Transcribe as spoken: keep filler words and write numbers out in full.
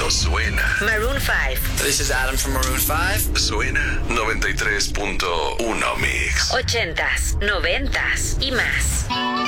solo suena. Maroon five. This is Adam from Maroon five. Suena noventa y tres punto uno Mix. Ochentas, noventas y más.